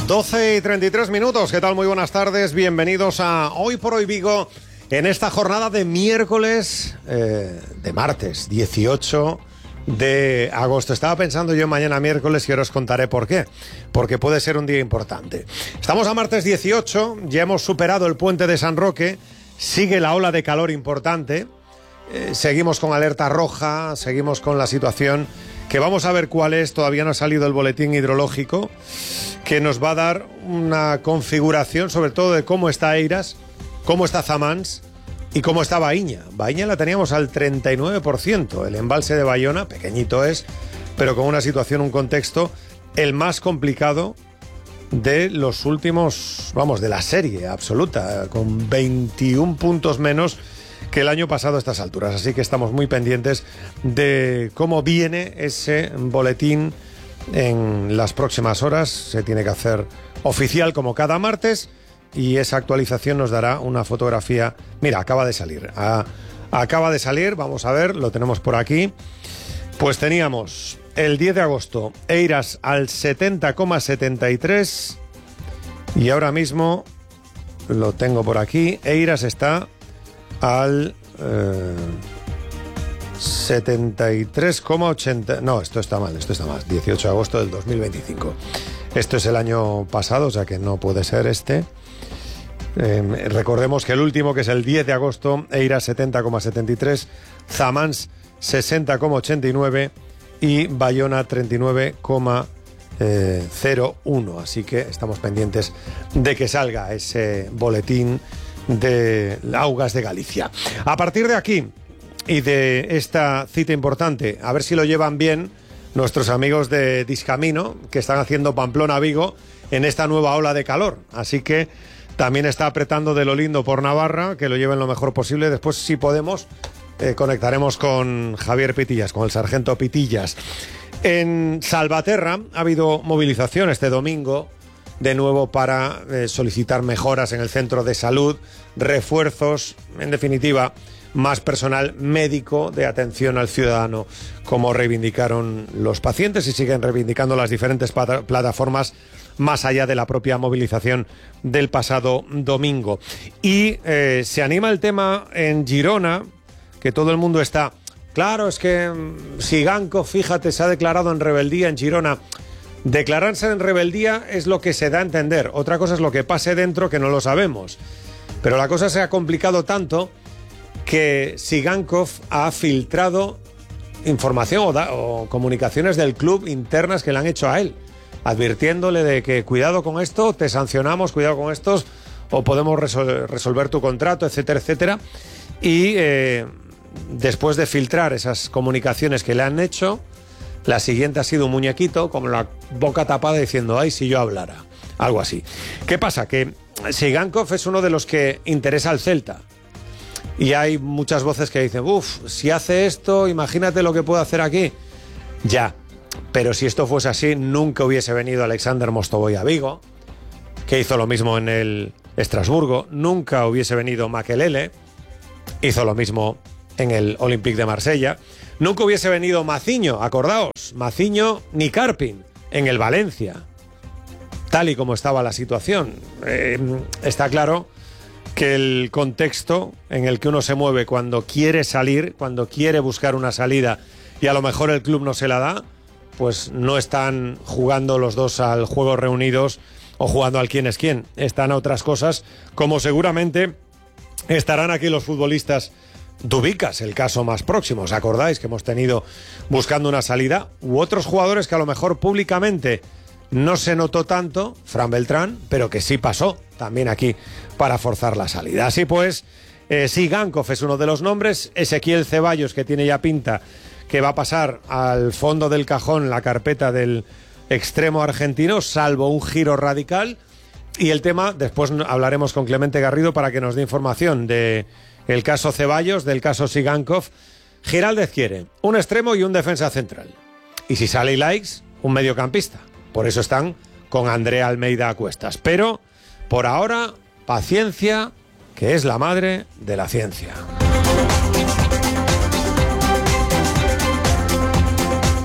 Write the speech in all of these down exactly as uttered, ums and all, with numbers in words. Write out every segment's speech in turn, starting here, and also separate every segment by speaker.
Speaker 1: doce y treinta y tres minutos, ¿qué tal? Muy buenas tardes, bienvenidos a Hoy por Hoy Vigo en esta jornada de miércoles, eh, de martes dieciocho de agosto. Estaba pensando yo mañana miércoles y ahora os contaré por qué, porque puede ser un día importante. Estamos a martes dieciocho, ya hemos superado el puente de San Roque, sigue la ola de calor importante, eh, seguimos con alerta roja, seguimos con la situación que vamos a ver cuál es, todavía no ha salido el boletín hidrológico, que nos va a dar una configuración sobre todo de cómo está Eiras, cómo está Zamans y cómo está Baíña. Baíña la teníamos al treinta y nueve por ciento, el embalse de Bayona, pequeñito es, pero con una situación, un contexto, el más complicado de los últimos, vamos, de la serie absoluta, con veintiún puntos menos que el año pasado a estas alturas. Así que estamos muy pendientes de cómo viene ese boletín en las próximas horas. Se tiene que hacer oficial como cada martes y esa actualización nos dará una fotografía. Mira, acaba de salir. A, acaba de salir, vamos a ver, lo tenemos por aquí. Pues teníamos el diez de agosto Eiras al setenta coma setenta y tres y ahora mismo lo tengo por aquí. Eiras está al eh, setenta y tres coma ochenta. No, esto está mal, esto está mal. dieciocho de agosto del dos mil veinticinco. Esto es el año pasado, o sea que no puede ser este. Eh, recordemos que el último, que es el diez de agosto, Eiras setenta coma setenta y tres, Zamans sesenta coma ochenta y nueve y Bayona treinta y nueve coma cero uno. Así que estamos pendientes de que salga ese boletín de Augas de Galicia. A partir de aquí y de esta cita importante, a ver si lo llevan bien nuestros amigos de Discamino, que están haciendo Pamplona-Vigo en esta nueva ola de calor. Así que también está apretando de lo lindo por Navarra, que lo lleven lo mejor posible. Después, si podemos, eh, conectaremos con Javier Pitillas, con el sargento Pitillas. En Salvaterra ha habido movilización este domingo, de nuevo para eh, solicitar mejoras en el centro de salud, refuerzos, en definitiva, más personal médico de atención al ciudadano, como reivindicaron los pacientes y siguen reivindicando las diferentes pata- plataformas más allá de la propia movilización del pasado domingo. Y eh, se anima el tema en Girona, que todo el mundo está... Claro, es que Siganco, fíjate, se ha declarado en rebeldía en Girona. Declararse en rebeldía es lo que se da a entender. Otra cosa es lo que pase dentro, que no lo sabemos. Pero la cosa se ha complicado tanto que Sigankov ha filtrado información o, da, o comunicaciones del club internas que le han hecho a él, advirtiéndole de que cuidado con esto, te sancionamos, cuidado con estos, o podemos resol- resolver tu contrato, etcétera, etcétera. Y eh, después de filtrar esas comunicaciones que le han hecho, la siguiente ha sido un muñequito con la boca tapada diciendo, ay, si yo hablara. Algo así. ¿Qué pasa? Que Sigankov es uno de los que interesa al Celta. Y hay muchas voces que dicen, uff, si hace esto, imagínate lo que puede hacer aquí. Ya, pero si esto fuese así, nunca hubiese venido Alexander Mostovoy a Vigo, que hizo lo mismo en el Estrasburgo. Nunca hubiese venido Makelele, hizo lo mismo en el Olympique de Marsella. Nunca hubiese venido Maciño, acordaos, Maciño ni Carpin en el Valencia, tal y como estaba la situación. Eh, está claro que el contexto en el que uno se mueve cuando quiere salir, cuando quiere buscar una salida y a lo mejor el club no se la da, pues no están jugando los dos al juego reunidos o jugando al quién es quién. Están a otras cosas, como seguramente estarán aquí los futbolistas Dubicas, el caso más próximo. ¿Os acordáis que hemos tenido buscando una salida? U otros jugadores que a lo mejor públicamente no se notó tanto, Fran Beltrán, pero que sí pasó también aquí para forzar la salida. Así pues, eh, Sigankov es uno de los nombres. Ezequiel Ceballos, que tiene ya pinta que va a pasar al fondo del cajón la carpeta del extremo argentino, salvo un giro radical. Y el tema, después hablaremos con Clemente Garrido para que nos dé información de el caso Ceballos, del caso Sigankov. Giraldez quiere un extremo y un defensa central. Y si sale Ilaix, un mediocampista. Por eso están con Andrea Almeida a cuestas. Pero, por ahora, paciencia, que es la madre de la ciencia.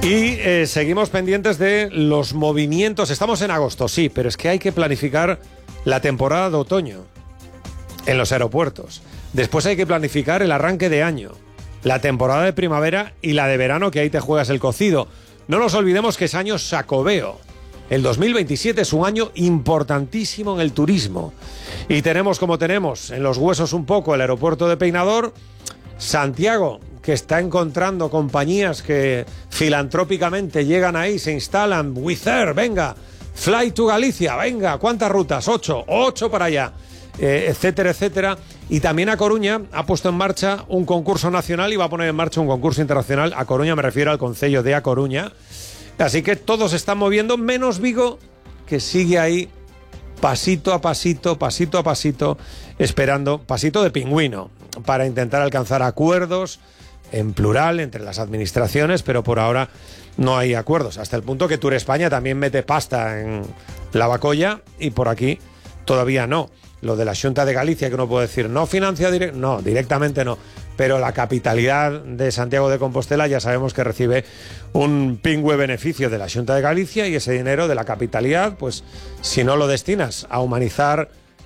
Speaker 1: Y eh, seguimos pendientes de los movimientos. Estamos en agosto, sí, pero es que hay que planificar la temporada de otoño en los aeropuertos. Después hay que planificar el arranque de año, la temporada de primavera y la de verano, que ahí te juegas el cocido. No nos olvidemos que es año Xacobeo. El dos mil veintisiete es un año importantísimo en el turismo. Y tenemos como tenemos en los huesos un poco el aeropuerto de Peinador, Santiago, que está encontrando compañías que filantrópicamente llegan ahí, se instalan. Wizz Air, venga. Fly to Galicia, venga. ¿Cuántas rutas? Ocho. Ocho para allá. Eh, etcétera, etcétera. Y también A Coruña ha puesto en marcha un concurso nacional y va a poner en marcha un concurso internacional. A Coruña me refiero al concello de A Coruña. Así que todos se están moviendo, menos Vigo, que sigue ahí pasito a pasito, pasito a pasito, esperando, pasito de pingüino, para intentar alcanzar acuerdos en plural entre las administraciones, pero por ahora no hay acuerdos, hasta el punto que Tour España también mete pasta en la bacolla y por aquí todavía no. Lo de la Xunta de Galicia, que uno puede decir, no financia direct, no, directamente no, pero la capitalidad de Santiago de Compostela ya sabemos que recibe un pingüe beneficio de la Xunta de Galicia y ese dinero de la capitalidad, pues si no lo destinas a humanizar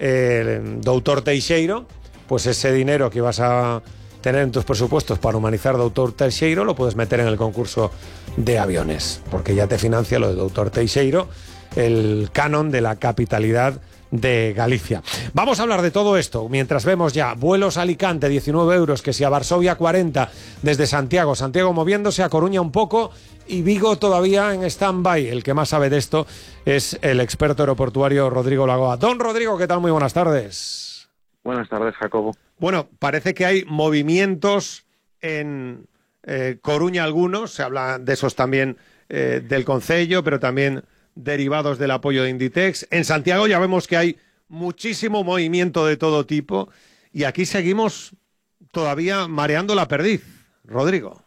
Speaker 1: el doutor Teixeiro, pues ese dinero que vas a tener en tus presupuestos para humanizar doutor Teixeiro lo puedes meter en el concurso de aviones, porque ya te financia lo de doutor Teixeiro, el canon de la capitalidad de Galicia. Vamos a hablar de todo esto mientras vemos ya vuelos a Alicante diecinueve euros, que si a Varsovia cuarenta desde Santiago, Santiago moviéndose, a Coruña un poco y Vigo todavía en stand-by. El que más sabe de esto es el experto aeroportuario Rodrigo Lagoa. Don Rodrigo, ¿qué tal? Muy buenas tardes.
Speaker 2: Buenas tardes, Jacobo.
Speaker 1: Bueno, parece que hay movimientos en eh, Coruña algunos, se habla de esos también eh, del concello, pero también derivados del apoyo de Inditex. En Santiago ya vemos que hay muchísimo movimiento de todo tipo y aquí seguimos todavía mareando la perdiz. Rodrigo.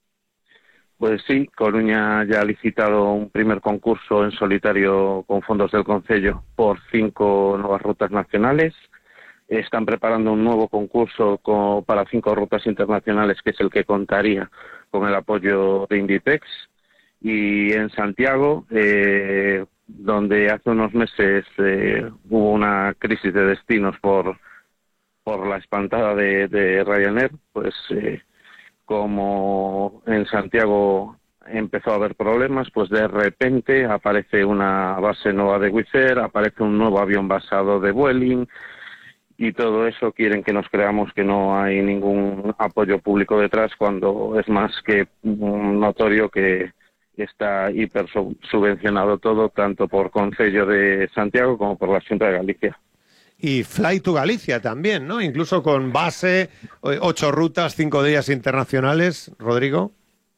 Speaker 2: Pues sí, Coruña ya ha licitado un primer concurso en solitario con fondos del concello por cinco nuevas rutas nacionales. Están preparando un nuevo concurso con, para cinco rutas internacionales, que es el que contaría con el apoyo de Inditex. Y en Santiago, eh, donde hace unos meses eh, hubo una crisis de destinos por, por la espantada de, de Ryanair, pues eh, como en Santiago empezó a haber problemas, pues de repente aparece una base nueva de Wizz Air, aparece un nuevo avión basado de Vueling, y todo eso quieren que nos creamos que no hay ningún apoyo público detrás, cuando es más que notorio que está hiper subvencionado todo, tanto por Concello de Santiago como por la Xunta de Galicia.
Speaker 1: Y Fly to Galicia también, ¿no? Incluso con base, ocho rutas, cinco días internacionales, Rodrigo.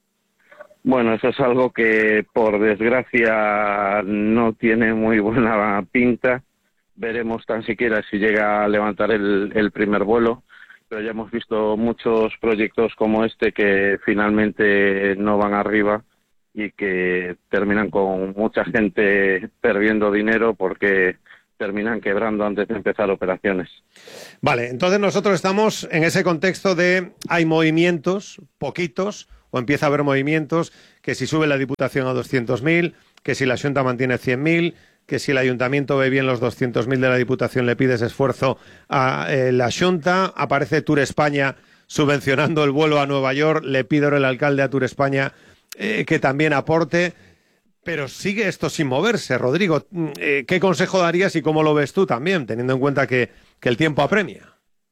Speaker 2: Bueno, eso es algo que por desgracia no tiene muy buena pinta. Veremos tan siquiera si llega a levantar el, el primer vuelo, pero ya hemos visto muchos proyectos como este que finalmente no van arriba y que terminan con mucha gente perdiendo dinero porque terminan quebrando antes de empezar operaciones.
Speaker 1: Vale, entonces nosotros estamos en ese contexto de hay movimientos, poquitos, o empieza a haber movimientos, que si sube la Diputación a doscientos mil, que si la Xunta mantiene cien mil, que si el Ayuntamiento ve bien los doscientos mil de la Diputación le pides esfuerzo a eh, la Xunta, aparece Tour España subvencionando el vuelo a Nueva York, le pide el alcalde a Tour España Eh, que también aporte, pero sigue esto sin moverse. Rodrigo, eh, ¿qué consejo darías y cómo lo ves tú también, teniendo en cuenta que, que el tiempo apremia?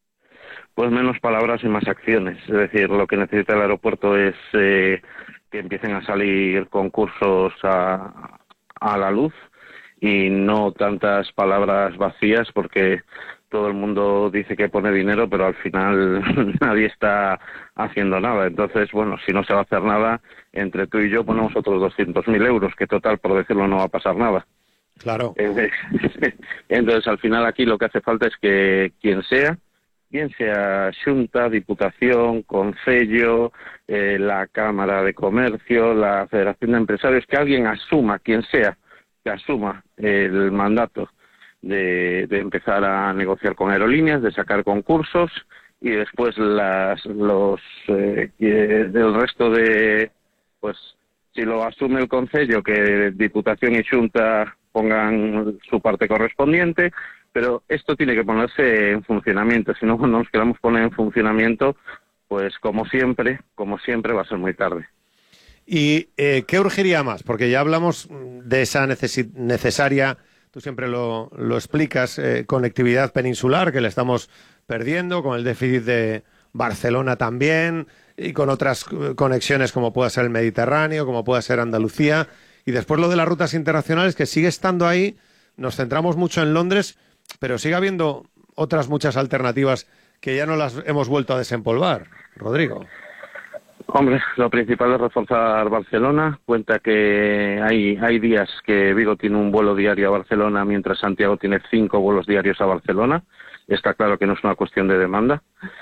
Speaker 2: Pues menos palabras y más acciones. Es decir, lo que necesita el aeropuerto es eh, que empiecen a salir concursos a, a la luz y no tantas palabras vacías, porque todo el mundo dice que pone dinero, pero al final nadie está haciendo nada. Entonces, bueno, si no se va a hacer nada, entre tú y yo ponemos otros doscientos mil euros, que total, por decirlo, no va a pasar nada.
Speaker 1: Claro.
Speaker 2: Entonces, al final aquí lo que hace falta es que quien sea, bien sea Xunta, Diputación, Concello, eh, la Cámara de Comercio, la Federación de Empresarios, que alguien asuma, quien sea, que asuma el mandato De, de empezar a negociar con aerolíneas, de sacar concursos y después las los eh, del resto de pues Si lo asume el Concello, que Diputación y Xunta pongan su parte correspondiente, pero esto tiene que ponerse en funcionamiento. Si no nos queremos poner en funcionamiento, pues como siempre, como siempre va a ser muy tarde.
Speaker 1: ¿Y eh, qué urgiría más? Porque ya hablamos de esa necesi- necesaria, tú siempre lo, lo explicas, eh, conectividad peninsular, que le estamos perdiendo, con el déficit de Barcelona también, y con otras conexiones como pueda ser el Mediterráneo, como pueda ser Andalucía, y después lo de las rutas internacionales, que sigue estando ahí. Nos centramos mucho en Londres, pero sigue habiendo otras muchas alternativas que ya no las hemos vuelto a desempolvar. Rodrigo.
Speaker 2: Hombre, lo principal es reforzar Barcelona. Cuenta que hay, hay días que Vigo tiene un vuelo diario a Barcelona, mientras Santiago tiene cinco vuelos diarios a Barcelona. Está claro que no es una cuestión de demanda.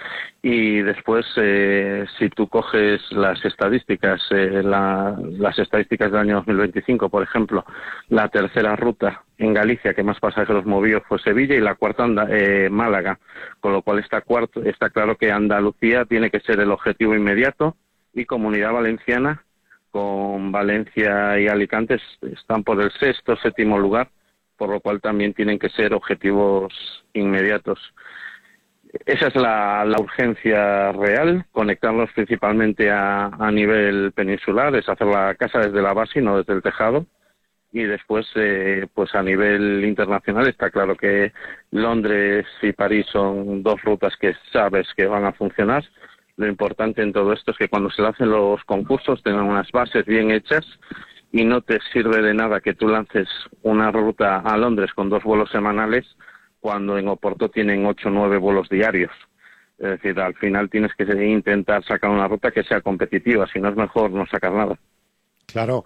Speaker 2: Y después, eh, si tú coges las estadísticas, eh, la, las estadísticas del año dos mil veinticinco, por ejemplo, la tercera ruta en Galicia que más pasajeros movió fue Sevilla y la cuarta anda, eh, Málaga, con lo cual está, cuarto, está claro que Andalucía tiene que ser el objetivo inmediato, y Comunidad Valenciana, con Valencia y Alicante, están por el sexto, séptimo lugar, por lo cual también tienen que ser objetivos inmediatos. Esa es la, la urgencia real, conectarlos principalmente a, a nivel peninsular, es hacer la casa desde la base y no desde el tejado. Y después, eh, pues a nivel internacional está claro que Londres y París son dos rutas que sabes que van a funcionar. Lo importante en todo esto es que cuando se hacen los concursos tengan unas bases bien hechas, y no te sirve de nada que tú lances una ruta a Londres con dos vuelos semanales cuando en Oporto tienen ocho o nueve vuelos diarios. Es decir, al final tienes que intentar sacar una ruta que sea competitiva, si no es mejor no sacar nada.
Speaker 1: Claro.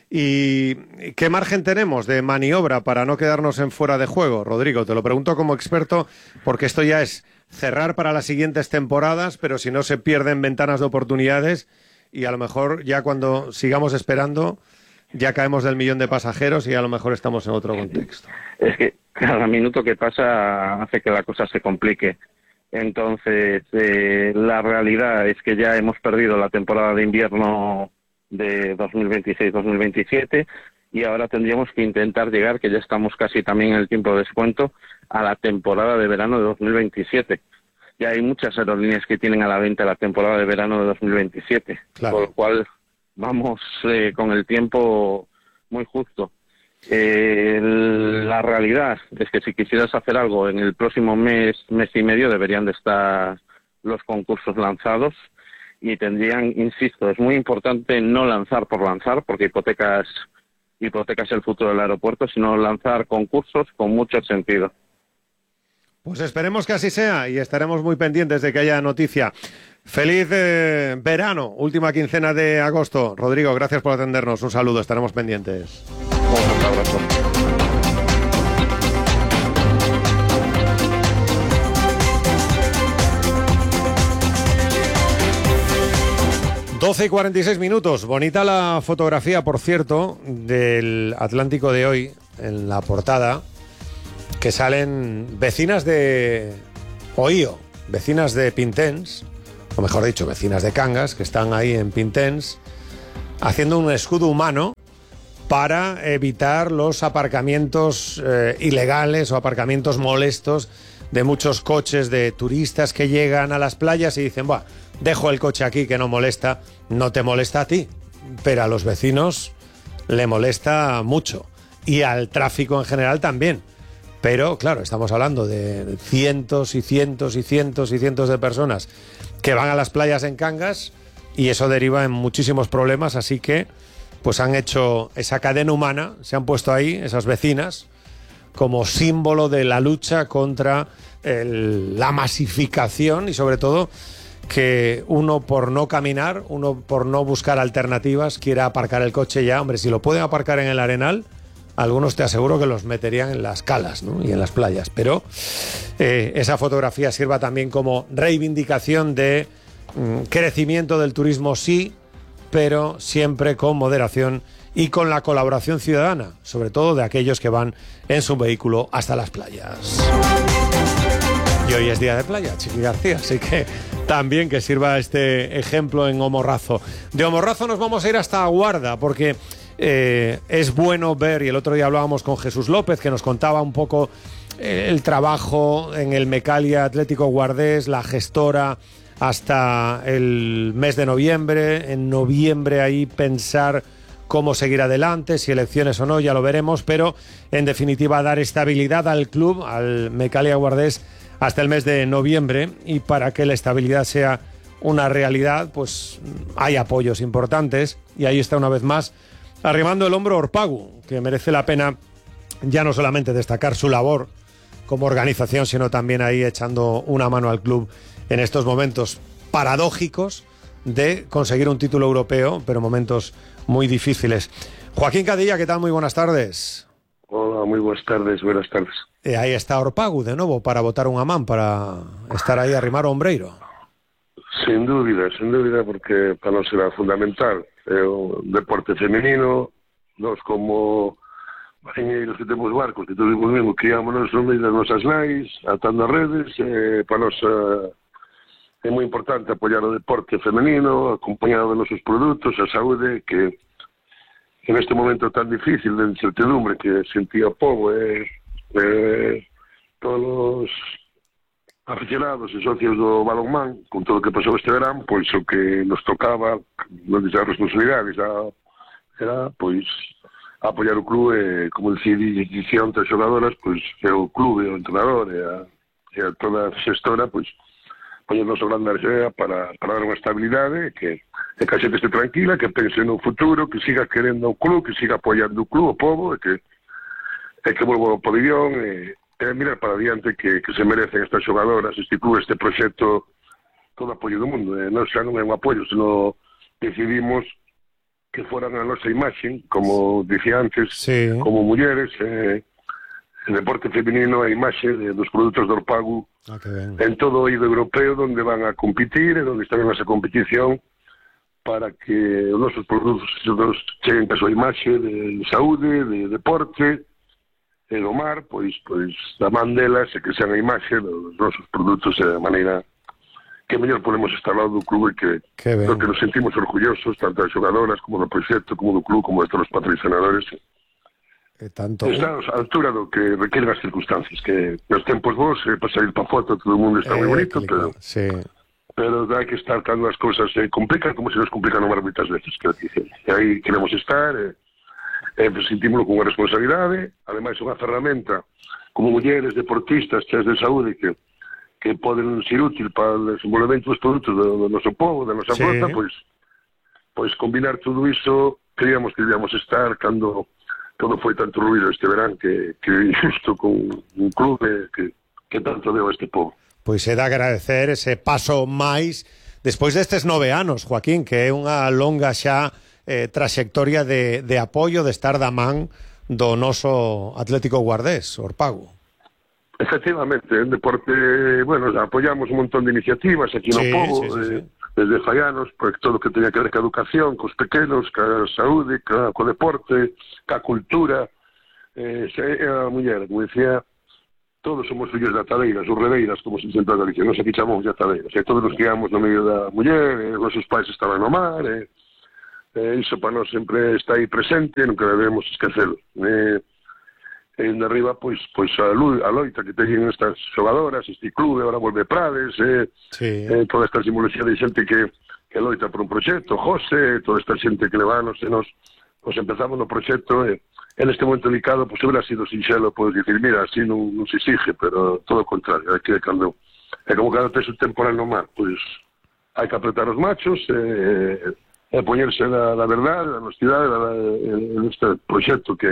Speaker 1: ¿Y qué margen tenemos de maniobra para no quedarnos en fuera de juego, Rodrigo? Te lo pregunto como experto, porque esto ya es cerrar para las siguientes temporadas, pero si no se pierden ventanas de oportunidades, y a lo mejor ya cuando sigamos esperando ya caemos del millón de pasajeros y a lo mejor estamos en otro contexto.
Speaker 2: Es que cada minuto que pasa hace que la cosa se complique. Entonces, eh, la realidad es que ya hemos perdido la temporada de invierno de dos mil veintiséis dos mil veintisiete, y ahora tendríamos que intentar llegar, que ya estamos casi también en el tiempo de descuento, a la temporada de verano de dos mil veintisiete. Ya hay muchas aerolíneas que tienen a la venta la temporada de verano de dos mil veintisiete, claro. Por lo cual vamos eh, con el tiempo muy justo. Eh, la realidad es que si quisieras hacer algo en el próximo mes, mes y medio, deberían de estar los concursos lanzados, y tendrían, insisto, es muy importante no lanzar por lanzar, porque hipotecas, hipotecas el futuro del aeropuerto, sino lanzar concursos con mucho sentido.
Speaker 1: Pues esperemos que así sea y estaremos muy pendientes de que haya noticia. Feliz eh, verano, última quincena de agosto. Rodrigo, gracias por atendernos. Un saludo, estaremos pendientes.
Speaker 2: Un abrazo.
Speaker 1: doce y cuarenta y seis minutos. Bonita la fotografía, por cierto, del Atlántico de hoy, en la portada, que salen vecinas de Oío, vecinas de Pintens, o mejor dicho, vecinas de Cangas, que están ahí en Pintens, haciendo un escudo humano para evitar los aparcamientos eh, ilegales o aparcamientos molestos de muchos coches de turistas que llegan a las playas y dicen, buah, dejo el coche aquí que no molesta. No te molesta a ti, pero a los vecinos le molesta mucho, y al tráfico en general también. Pero, claro, estamos hablando de cientos y cientos y cientos y cientos de personas que van a las playas en Cangas, y eso deriva en muchísimos problemas, así que pues han hecho esa cadena humana, se han puesto ahí esas vecinas como símbolo de la lucha contra el, la masificación, y sobre todo que uno por no caminar, uno por no buscar alternativas, quiera aparcar el coche ya. Hombre, si lo pueden aparcar en el Arenal, algunos te aseguro que los meterían en las calas, ¿no? Y en las playas. Pero eh, esa fotografía sirva también como reivindicación de mm, crecimiento del turismo, sí, pero siempre con moderación y con la colaboración ciudadana, sobre todo de aquellos que van en su vehículo hasta las playas. Y hoy es día de playa, Chiqui García, así que también que sirva este ejemplo en O Morrazo. De O Morrazo nos vamos a ir hasta Guarda, porque eh, es bueno ver, y el otro día hablábamos con Jesús López, que nos contaba un poco eh, el trabajo en el Mecalia Atlético Guardés, la gestora, hasta el mes de noviembre. En noviembre ahí pensar cómo seguir adelante, si elecciones o no, ya lo veremos, pero en definitiva dar estabilidad al club, al Mecalia Guardés, hasta el mes de noviembre, y para que la estabilidad sea una realidad, pues hay apoyos importantes, y ahí está una vez más arrimando el hombro Orpagu, que merece la pena ya no solamente destacar su labor como organización, sino también ahí echando una mano al club en estos momentos paradójicos de conseguir un título europeo, pero momentos muy difíciles. Joaquín Cadilla, ¿qué tal? Muy buenas tardes.
Speaker 3: Hola, muy buenas tardes, buenas tardes.
Speaker 1: E aí está Orpagu de novo para botar un amán, para estar aí a arrimar o ombreiro.
Speaker 3: Sin dúbida, sin dúbida, porque para nós será fundamental. É o deporte femenino, nós como mariñeiros que temos barcos, que todos os mesmos criámonos no medio das nosas nais, atando as redes, eh, para nós eh, é moi importante apoiar o deporte femenino, acompañado de nosos produtos, a saúde, que en este momento tan difícil de incertidumbre que sentía o povo, eh, eh, todos os aficionados e socios do balonmán, con todo o que pasou este verán, pois o que nos tocaba, non dizer a responsabilidade, era, era pois apoiar o clube, e, como dicían as xogadoras, pois é o clube, o entrenador e a, e a toda a xestora, pois poñer noso grande arxea para, para dar unha estabilidade, que, que a xente este tranquila, que pense no futuro, que siga querendo o club, que siga apoiando o club, o povo, e que e que volvo ao pabellón e, e mirar para adiante que, que se merecen estas xogadoras, este club, este proxecto, todo apoio do mundo. E non xa non é un apoio, senón decidimos que foran a nosa imaxe, como dicía antes,
Speaker 1: sí,
Speaker 3: como mulleres, eh, el deporte femenino, a imaxe de, dos produtos do Orpagu,
Speaker 1: ah,
Speaker 3: en todo o eido europeo, onde van a competir, e onde están nesa competición, para que os nosos produtos cheguen a súa imaxe de saúde, de deporte, e do mar, pois, pois da man delas, e que sean a imaxe dos nosos produtos, e da maneira que mellor podemos estar ao lado do clube, que, que, que nos sentimos orgullosos, tanto das xogadoras, como do proxecto, como do club, como de todos os patrocinadores.
Speaker 1: E tanto...
Speaker 3: Estamos a altura do que requieren as circunstancias, que nos tempos vos, eh, para sair pa foto, todo o mundo está eh, moi bonito, pero...
Speaker 1: Sí.
Speaker 3: Pero hai que estar cando as cousas se complican, como se nos complican no mar moitas veces, que e aí queremos estar, e, e sentímoslo con unha responsabilidade, ademais unha ferramenta como mulleres deportistas chas de saúde que, que poden ser útil para o desenvolvemento dos produtos do, do noso povo, da nosa sí. Frota, pois, pois combinar todo iso, creíamos que debíamos estar cando todo foi tanto ruido este verán, que, que injusto con un clube que, que tanto deu a este povo.
Speaker 1: Pois é de agradecer ese paso máis despois destes nove anos, Joaquín, que é unha longa xa eh, traxectoria de, de apoio, de estar da man do noso Atlético Guardés, Orpagu.
Speaker 3: Efectivamente, en deporte, bueno, apoiamos un montón de iniciativas aquí no sí, povo, sí, sí, sí. Eh, desde fai anos, pues, todo o que teña que ver ca educación, cos pequenos, ca saúde, ca, co deporte, ca cultura, eh, a muller, como decía, todos somos fillos de atadeiras, ou redeiras, como se sempre Galicia, non se aquí chamamos de atadeiras, e todos nos criamos no medio da muller, e os nosos pais estaban no mar, e, e iso para nós sempre está aí presente, nunca debemos esquecelo. E, e de arriba, pois, pois a, a loita que teñen estas xogadoras, este clube, ahora volve Prades, e, sí. e toda esta simbología de xente que, que loita por un proxecto, José, toda esta xente que levanos, e nos, nos empezamos no proxecto, e en este momento delicado, pues hubiera sido sinxelo, podes dicir, mira, así non, non se exige, pero todo o contrario, é que cando, é como cando tes un temporal no mar, pois hai que apretar os machos, e, e poñerse da, da verdade, da honestidade, en este proxecto que,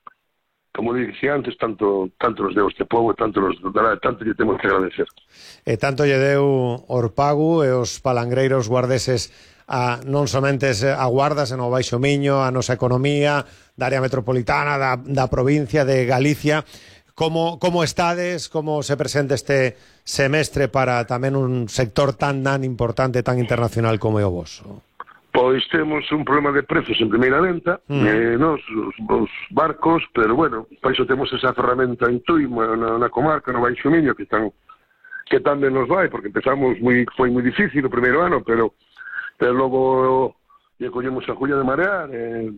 Speaker 3: como dixía antes, tanto tanto nos deu este povo, tanto nos dará, tanto lle temos que agradecer.
Speaker 1: E tanto lle deu Orpagu e os palangreiros guardeses a non somente a Guarda, senón ao Baixo Miño, a nosa economía, da área metropolitana, da, da provincia de Galicia. Como, como estades, como se presenta este semestre para tamén un sector tan tan importante, tan internacional como é o voso?
Speaker 3: Pois temos un problema de precios en primeira venta, mm. eh, nos, os, os barcos, pero bueno, para iso temos esa ferramenta en Tui, na, na comarca, no Baixo Miño, que están que tamén nos vai, porque empezamos moi, foi moi difícil o primeiro ano, pero, pero logo lle collemos a culla de marear, e,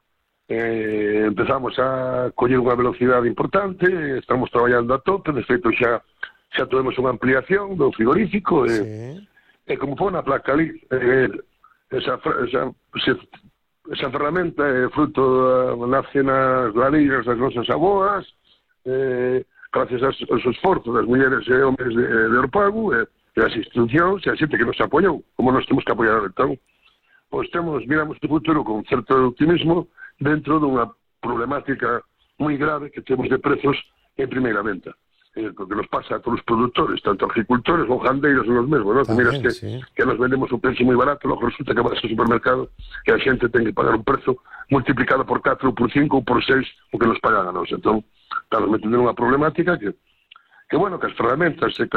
Speaker 3: eh, empezamos a coller unha velocidade importante, estamos traballando a tope, de feito xa, xa tuvemos unha ampliación do frigorífico, e, sí. e como foi na placa ali, eh, esa, esa, esa, esa ferramenta é fruto da, nace nas lareiras das nosas aboas, eh, gracias aos, aos esforzos das mulleres e homes de, de Orpago, e, e as institucións e a xente que nos apoiou, como nos temos que apoiar. Entón, pois temos, miramos o futuro con certo optimismo dentro dunha problemática moi grave que temos de prezos en primeira venta. Eh, que nos pasa a todos os produtores, tanto agricultores ou gandeiros son os mesmos, ¿no? Que miras que, sí. que nos vendemos un precio moi barato, logo resulta que vas ao supermercado e a xente ten que pagar un prezo multiplicado por catro, ou por cinco, ou por seis o que nos pagan a nós. Entón, claro, me entender unha problemática que, que bueno, que as ferramentas e que,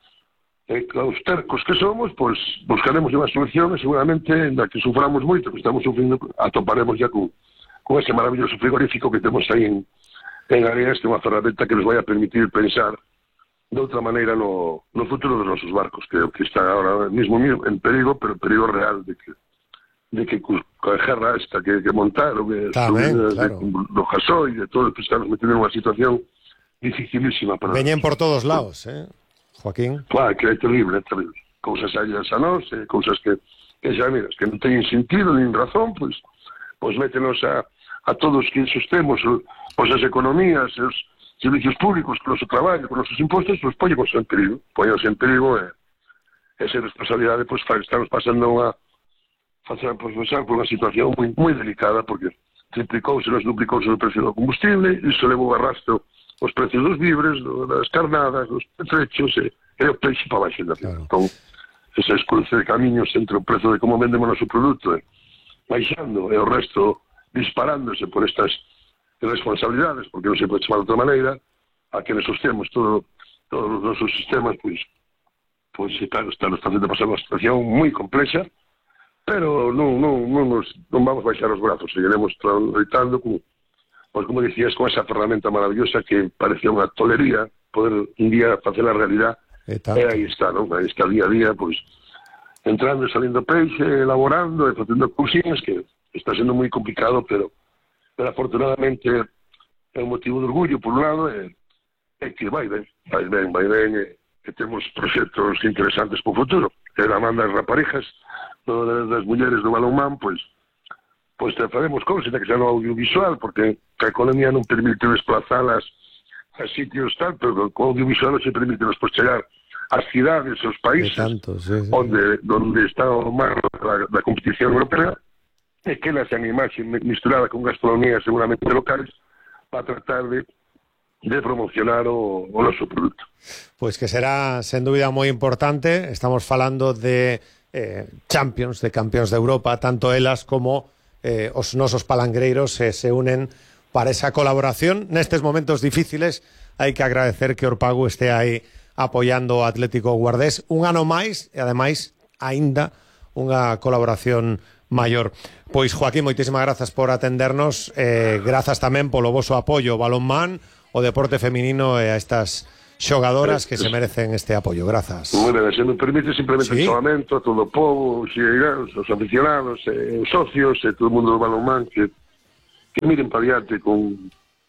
Speaker 3: e que os tercos que somos, pois buscaremos unha solución e seguramente na que suframos moito, que estamos sufrindo, atoparemos ya con, con ese maravilloso frigorífico que temos aí en, en Areas, que é unha ferramenta que nos vai a permitir pensar de outra maneira no, no futuro dos nosos barcos, que, que está ahora mismo en perigo, pero perigo real de que de que con a guerra esta que, que montaron, que
Speaker 1: Tamén,
Speaker 3: subidas,
Speaker 1: claro.
Speaker 3: de, do gasoil, de todo, que estamos metiendo en unha situación dificilísima para
Speaker 1: Veñen por todos lados, eh, Joaquín.
Speaker 3: Claro, que é terrible, é terrible. Cousas allas a nós, eh, cousas que, que xa miras, que non teñen sentido, nin razón, pois, pois métenos a, a todos que sustemos pois as economías, os servicios públicos, con o noso traballo, con os nosos impostos, pois poñemos en perigo, poñemos en perigo e eh, esa responsabilidade, pois estamos pasando unha facer pois, pasar por unha situación moi, moi delicada, porque triplicouse, nos duplicouse o precio do combustible, iso levou a rastro os precios dos vibres, do, das carnadas, dos petrechos, e, e o peixe para baixo da claro. Entón, ese escurce de camiños entre o prezo de como vendemos o noso produto, e, baixando, e o resto disparándose por estas responsabilidades, porque non se pode chamar de outra maneira, a que nos sostemos todo, todos os nosos sistemas, pois, pois claro, está nos facendo pasar unha situación moi complexa, pero non, non, non, nos, non vamos baixar os brazos, seguiremos loitando con, pois como dicías, con esa ferramenta maravillosa que parecía unha tolería poder un día facer a realidad, e, e aí está, non? Aí está día a día, pois, entrando e salindo peixe, elaborando e facendo cousiñas que está sendo moi complicado, pero, pero afortunadamente é un motivo de orgullo, por un lado, é, é que vai ben, vai ben, vai ben, e, que temos proxectos interesantes para o futuro. E da man das raparijas, do, das mulleres do balonmán, pois, pois te faremos cousas, que xa no audiovisual, porque a economía non permite desplazalas a sitios tal, pero co audiovisual se permite nos chegar ás cidades, aos países, tanto, sí, sí. Onde, onde está o mar da, da competición europea, e que elas en imaxe misturada con gastronomía seguramente locales, para tratar de de promocionar o, o noso produto.
Speaker 1: Pois que será, sen dúbida, moi importante. Estamos falando de eh, Champions, de campeóns de Europa, tanto elas como eh, os nosos palangreiros se, se unen para esa colaboración. Nestes momentos difíciles hai que agradecer que Orpago este aí apoiando o Atlético Guardés un ano máis e, ademais, aínda unha colaboración maior. Pois, Joaquín, moitísimas grazas por atendernos. Eh, grazas tamén polo voso apoio ao balonmán, o deporte feminino e a estas xogadoras que se merecen este apoio. Grazas.
Speaker 3: Moi ben, se me permite simplemente ¿Sí? un chamamento a todo o povo, os xeiganos, os aficionados, eh, os socios e todo o mundo do balonmán que, que miren para diante con,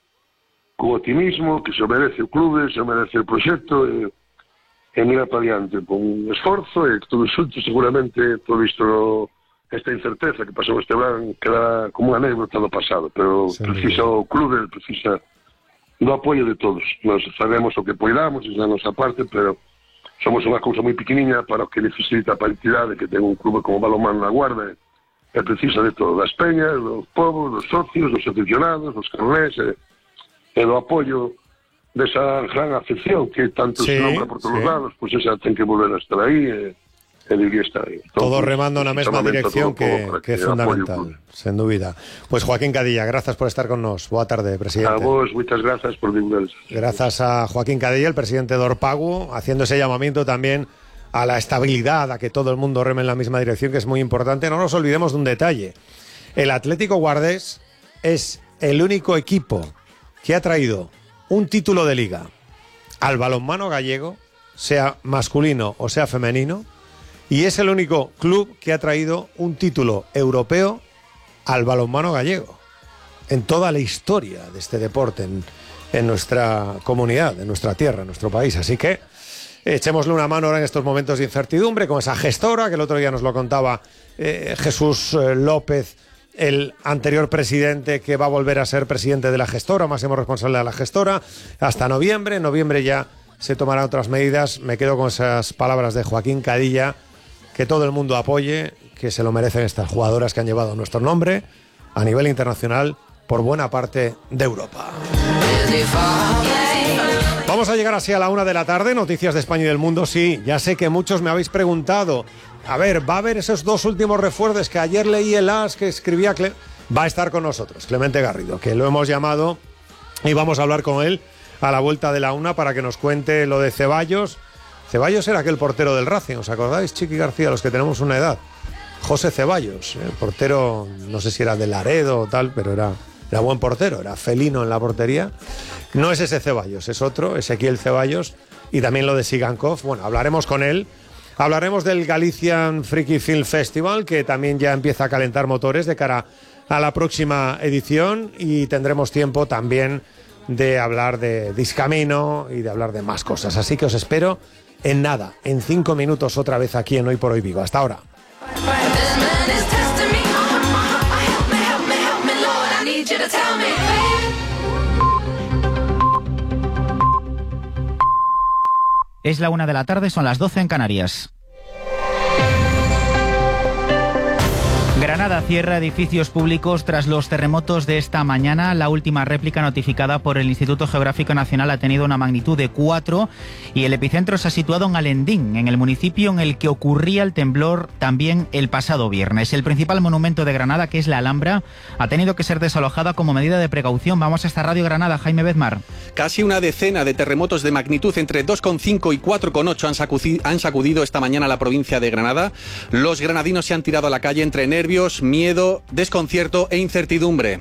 Speaker 3: con optimismo, que se merece o clube, se merece o proxecto e, e mira para diante con esforzo e todo xunto seguramente todo isto esta incerteza que pasou este verán queda como unha anécdota do pasado, pero sí, precisa o clube, precisa do apoio de todos. Nos sabemos o que poidamos, é a nosa parte, pero somos unha cousa moi pequeniña para o que necesita a entidade que ten un clube como Balonmán na Guarda, e precisa de todo, das peñas, dos povos, dos socios, dos aficionados, dos carnés, e, e do apoio desa gran afección que tanto sí, se nombra por todos sí. os lados, pois pues esa ten que volver a estar aí, e e debería estar aí. Entonces,
Speaker 1: todo remando na mesma dirección que, que, que é fundamental, sen dúbida. Pois pues, Joaquín Cadilla, grazas por estar con nos. Boa tarde, presidente.
Speaker 3: A vos, moitas grazas por divulgar.
Speaker 1: Grazas a Joaquín Cadilla, el presidente de Orpago, haciendo ese llamamiento también a la estabilidad, a que todo el mundo reme en la misma dirección, que es muy importante. No nos olvidemos de un detalle. El Atlético Guardés es el único equipo que ha traído un título de liga al balonmano gallego sea masculino o sea femenino, y es el único club que ha traído un título europeo al balonmano gallego en toda la historia de este deporte en, en nuestra comunidad, en nuestra tierra, en nuestro país. Así que echémosle una mano ahora en estos momentos de incertidumbre con esa gestora que el otro día nos lo contaba eh, Jesús eh, López, el anterior presidente, que va a volver a ser presidente de la gestora, máximo responsable de la gestora, hasta noviembre. En noviembre ya se tomarán otras medidas. Me quedo con esas palabras de Joaquín Cadilla, que todo el mundo apoye, que se lo merecen estas jugadoras que han llevado nuestro nombre a nivel internacional por buena parte de Europa. Vamos a llegar así a la una de la tarde, noticias de España y del mundo. Sí, ya sé que muchos me habéis preguntado, a ver, ¿va a haber esos dos últimos refuerzos que ayer leí el as que escribía? Cle- va a estar con nosotros Clemente Garrido, que lo hemos llamado y vamos a hablar con él a la vuelta de la una para que nos cuente lo de Ceballos. Ceballos era aquel portero del Racing, ¿os acordáis, Chiqui García, los que tenemos una edad? José Ceballos, el portero, no sé si era de Laredo o tal, pero era, era buen portero, era felino en la portería. No es ese Ceballos, es otro, Ezequiel Ceballos, y también lo de Sigankov. Bueno, hablaremos con él. Hablaremos del Galician Freaky Film Festival, que también ya empieza a calentar motores de cara a la próxima edición, y tendremos tiempo también de hablar de Discamino y de hablar de más cosas. Así que os espero en nada, en cinco minutos otra vez aquí en Hoy por Hoy Vigo. Hasta ahora.
Speaker 4: Es la una de la tarde, son las doce en Canarias. Granada cierra edificios públicos tras los terremotos de esta mañana. La última réplica notificada por el Instituto Geográfico Nacional ha tenido una magnitud de cuatro y el epicentro se ha situado en Alendín, en el municipio en el que ocurría el temblor también el pasado viernes. El principal monumento de Granada, que es la Alhambra, ha tenido que ser desalojada como medida de precaución. Vamos a esta Radio Granada, Jaime Bedmar.
Speaker 5: Casi una decena de terremotos de magnitud entre dos coma cinco y cuatro coma ocho han sacudido, han sacudido esta mañana la provincia de Granada. Los granadinos se han tirado a la calle entre nervios, miedo, desconcierto e incertidumbre.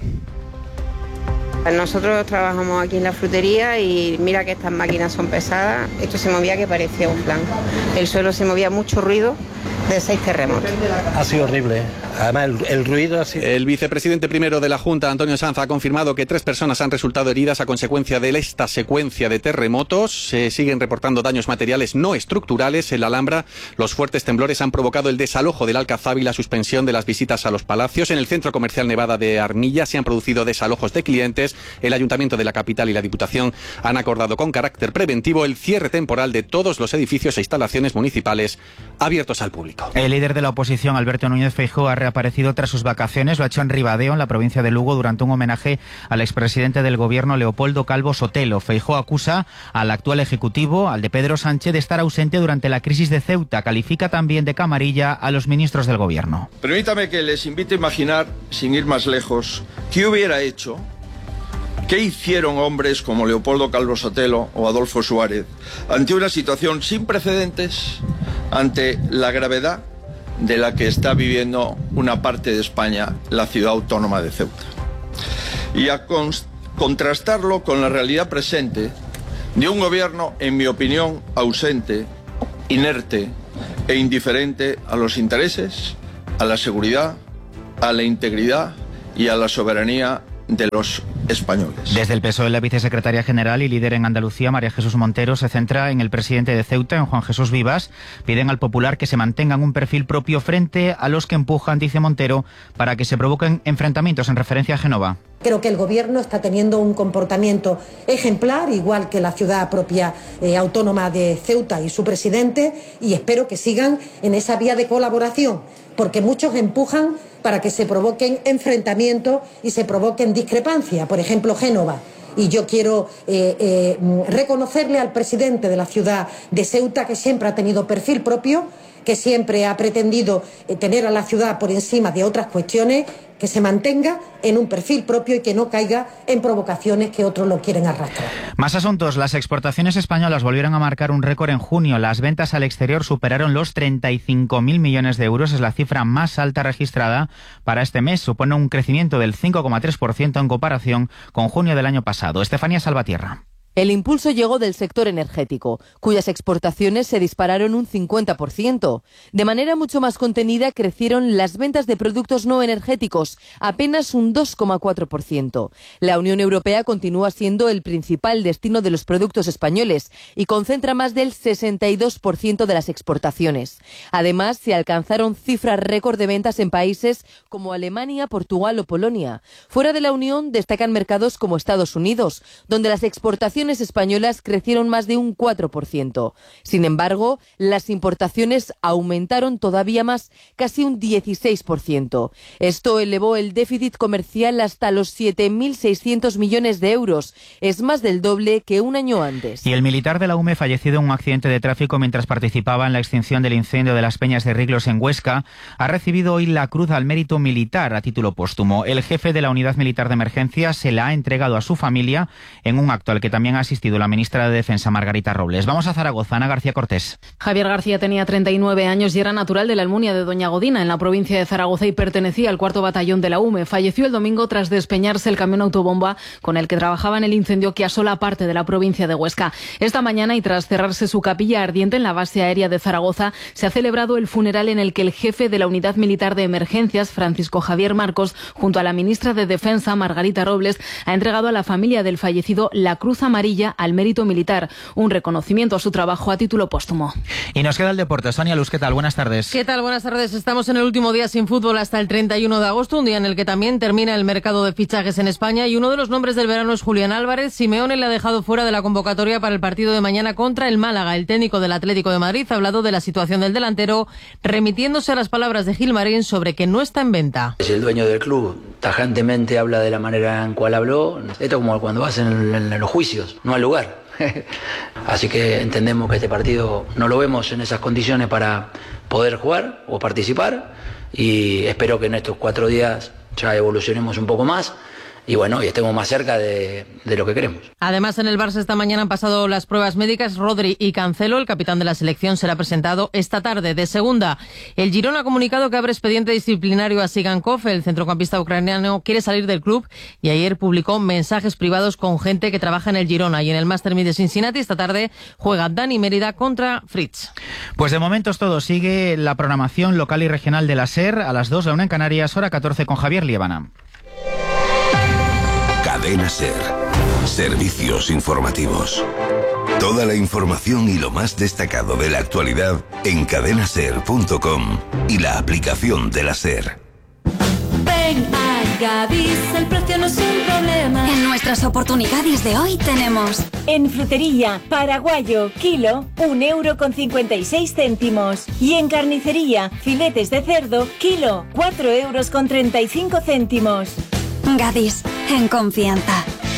Speaker 6: Nosotros trabajamos aquí en la frutería y mira que estas máquinas son pesadas. Esto se movía que parecía un plan. El suelo se movía, mucho ruido de seis terremotos.
Speaker 7: Ha sido horrible. Además, el, el ruido ha sido...
Speaker 5: El vicepresidente primero de la Junta, Antonio Sanz, ha confirmado que tres personas han resultado heridas a consecuencia de esta secuencia de terremotos. Se siguen reportando daños materiales no estructurales en la Alhambra. Los fuertes temblores han provocado el desalojo del Alcazab y la suspensión de las visitas a los palacios. En el centro comercial Nevada de Armilla se han producido desalojos de clientes. El Ayuntamiento de la capital y la Diputación han acordado con carácter preventivo el cierre temporal de todos los edificios e instalaciones municipales abiertos al público.
Speaker 4: El líder de la oposición, Alberto Núñez Feijóo, ha reaparecido tras sus vacaciones. Lo ha hecho en Ribadeo, en la provincia de Lugo, durante un homenaje al expresidente del gobierno, Leopoldo Calvo Sotelo. Feijóo acusa al actual ejecutivo, al de Pedro Sánchez, de estar ausente durante la crisis de Ceuta. Califica también de camarilla a los ministros del gobierno.
Speaker 8: Permítame que les invite a imaginar, sin ir más lejos, qué hubiera hecho, qué hicieron hombres como Leopoldo Calvo Sotelo o Adolfo Suárez ante una situación sin precedentes, ante la gravedad de la que está viviendo una parte de España, la ciudad autónoma de Ceuta. Y a contrastarlo con la realidad presente de un gobierno, en mi opinión, ausente, inerte e indiferente a los intereses, a la seguridad, a la integridad y a la soberanía de los españoles.
Speaker 4: Desde el P S O E, la vicesecretaria general y líder en Andalucía, María Jesús Montero, se centra en el presidente de Ceuta, en Juan Jesús Vivas. Piden al Popular que se mantengan un perfil propio frente a los que empujan, dice Montero, para que se provoquen enfrentamientos, en referencia a Génova.
Speaker 9: Creo que el Gobierno está teniendo un comportamiento ejemplar, igual que la ciudad propia eh, autónoma de Ceuta y su presidente, y espero que sigan en esa vía de colaboración, porque muchos empujan para que se provoquen enfrentamientos y se provoquen discrepancias. Por ejemplo, Génova. Y yo quiero eh, eh, reconocerle al presidente de la ciudad de Ceuta, que siempre ha tenido perfil propio, que siempre ha pretendido eh, tener a la ciudad por encima de otras cuestiones, que se mantenga en un perfil propio y que no caiga en provocaciones que otros lo quieren arrastrar.
Speaker 4: Más asuntos. Las exportaciones españolas volvieron a marcar un récord en junio. Las ventas al exterior superaron los treinta y cinco mil millones de euros. Es la cifra más alta registrada para este mes. Supone un crecimiento del cinco coma tres por ciento en comparación con junio del año pasado. Estefanía Salvatierra.
Speaker 10: El impulso llegó del sector energético, cuyas exportaciones se dispararon un cincuenta por ciento. De manera mucho más contenida crecieron las ventas de productos no energéticos, apenas un dos coma cuatro por ciento. La Unión Europea continúa siendo el principal destino de los productos españoles y concentra más del sesenta y dos por ciento de las exportaciones. Además, se alcanzaron cifras récord de ventas en países como Alemania, Portugal o Polonia. Fuera de la Unión destacan mercados como Estados Unidos, donde las exportaciones españolas crecieron más de un cuatro por ciento. Sin embargo, las importaciones aumentaron todavía más, casi un dieciséis por ciento. Esto elevó el déficit comercial hasta los siete mil seiscientos millones de euros. Es más del doble que un año antes.
Speaker 4: Y el militar de la U M E fallecido en un accidente de tráfico mientras participaba en la extinción del incendio de las Peñas de Riglos en Huesca ha recibido hoy la Cruz al Mérito Militar a título póstumo. El jefe de la Unidad Militar de Emergencia se la ha entregado a su familia en un acto al que también ha asistido la ministra de Defensa, Margarita Robles. Vamos a Zaragoza, Ana García Cortés.
Speaker 11: Javier García tenía treinta y nueve años y era natural de la Almunia de Doña Godina, en la provincia de Zaragoza, y pertenecía al cuarto batallón de la U M E. Falleció el domingo tras despeñarse el camión autobomba con el que trabajaba en el incendio que asola parte de la provincia de Huesca. Esta mañana, y tras cerrarse su capilla ardiente en la base aérea de Zaragoza, se ha celebrado el funeral en el que el jefe de la Unidad Militar de Emergencias, Francisco Javier Marcos, junto a la ministra de Defensa, Margarita Robles, ha entregado a la familia del fallecido la Cruz Amarilla al Mérito Militar, un reconocimiento a su trabajo a título póstumo.
Speaker 4: Y nos queda el deporte. Sonia Luz, ¿qué tal? Buenas tardes.
Speaker 12: ¿Qué tal? Buenas tardes. Estamos en el último día sin fútbol hasta el treinta y uno de agosto, un día en el que también termina el mercado de fichajes en España, y uno de los nombres del verano es Julián Álvarez. Simeone le ha dejado fuera de la convocatoria para el partido de mañana contra el Málaga. El técnico del Atlético de Madrid ha hablado de la situación del delantero, remitiéndose a las palabras de Gilmarín sobre que no está en venta.
Speaker 13: Es el dueño del club, tajantemente habla de la manera en cual habló. Esto como cuando vas en, en, en los juicios, no al lugar. Así que entendemos que este partido no lo vemos en esas condiciones para poder jugar o participar, y espero que en estos cuatro días ya evolucionemos un poco más y bueno, y estemos más cerca de, de lo que queremos.
Speaker 12: Además, en el Barça esta mañana han pasado las pruebas médicas Rodri y Cancelo. El capitán de la selección será presentado esta tarde. De segunda, el Girona ha comunicado que abre expediente disciplinario a Sigankov. El centrocampista ucraniano quiere salir del club y ayer publicó mensajes privados con gente que trabaja en el Girona. Y en el Master Mid de Cincinnati esta tarde juega Dani Mérida contra Fritz.
Speaker 4: Pues de momento es todo. Sigue la programación local y regional de la SER a las dos, la una en Canarias, hora catorce, con Javier Liébana.
Speaker 14: Cadena SER. Servicios informativos. Toda la información y lo más destacado de la actualidad en cadena ser punto com y la aplicación de la SER.
Speaker 15: Ven a Gadis, el precio no es un problema.
Speaker 16: En nuestras oportunidades de hoy tenemos:
Speaker 17: en frutería, paraguayo, kilo, un euro con cincuenta y seis céntimos. Y en carnicería, filetes de cerdo, kilo, cuatro euros con treinta y cinco céntimos.
Speaker 16: Gadis, en confianza.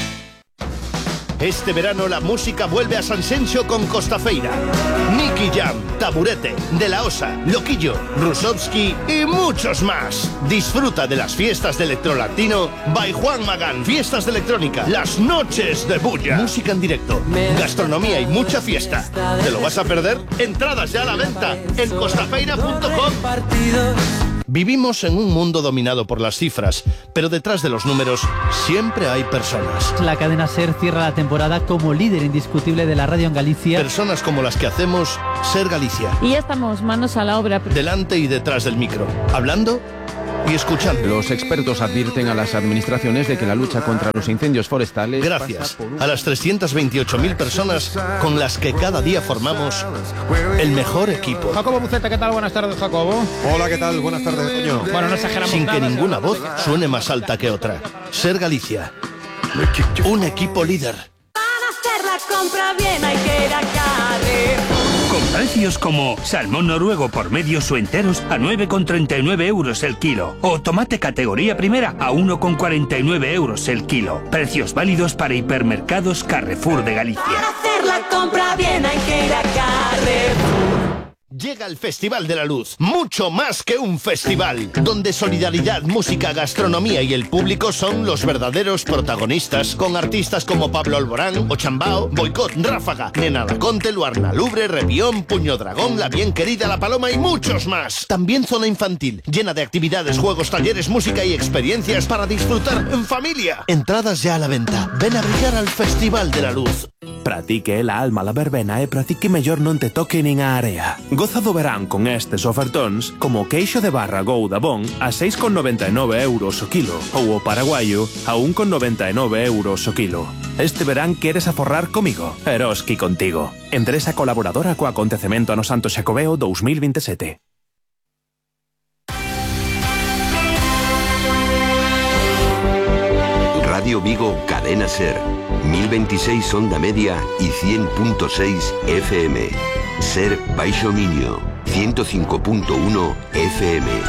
Speaker 18: Este verano la música vuelve a Sanxenxo con Costafeira. Nicky Jam, Taburete, De La Osa, Loquillo, Rusovsky y muchos más. Disfruta de las fiestas de electrolatino by Juan Magán. Fiestas de electrónica, las noches de bulla. Música en directo, gastronomía y mucha fiesta. ¿Te lo vas a perder? Entradas ya a la venta en costafeira punto com. Vivimos en un mundo dominado por las cifras, pero detrás de los números siempre hay personas.
Speaker 19: La cadena SER cierra la temporada como líder indiscutible de la radio en Galicia.
Speaker 18: Personas como las que hacemos SER Galicia.
Speaker 20: Y ya estamos, manos a la obra.
Speaker 18: Delante y detrás del micro, hablando y escuchando.
Speaker 21: Los expertos advierten a las administraciones de que la lucha contra los incendios forestales...
Speaker 18: Gracias a las trescientas veintiocho mil personas con las que cada día formamos el mejor equipo.
Speaker 22: Jacobo Buceta, ¿qué tal? Buenas tardes, Jacobo.
Speaker 1: Hola, ¿qué tal? Buenas tardes, Toño.
Speaker 22: Bueno, no exageramos
Speaker 18: Sin
Speaker 22: nada,
Speaker 18: que ninguna voz suene más alta que otra. SER Galicia. Un equipo líder.
Speaker 15: Para hacer la compra bien hay que ir a Carrefour.
Speaker 23: Con precios como salmón noruego por medios o enteros a nueve con treinta y nueve euros el kilo. O tomate categoría primera a uno con cuarenta y nueve euros el kilo. Precios válidos para hipermercados Carrefour de Galicia.
Speaker 15: Para hacer la compra bien hay que ir a Carrefour.
Speaker 18: Llega el Festival de la Luz, mucho más que un festival, donde solidaridad, música, gastronomía y el público son los verdaderos protagonistas, con artistas como Pablo Alborán, Ochambao, Boicot, Ráfaga, Nena Laconte, Luarna Lubre, Revión, Puño Dragón, La Bien Querida, La Paloma y muchos más. También zona infantil, llena de actividades, juegos, talleres, música y experiencias para disfrutar en familia. Entradas ya a la venta. Ven a brillar al Festival de la Luz.
Speaker 2: Para ti que é la alma la verbena e para ti que mellor non te toque nin a area. Goza do verán con estes ofertóns como o queixo de barra Gouda Bon a seis con noventa e nove euros o kilo ou o paraguayo a un con noventa e nove euros o kilo. Este verán queres aforrar comigo? Eroski contigo. Empresa colaboradora co acontecemento ano Santo Xacobeo dous mil veintisiete.
Speaker 3: Radio Vigo, Cadena Ser, mil veintiséis onda media y cien punto seis F M. Ser Baixo Miño, ciento cinco punto uno F M.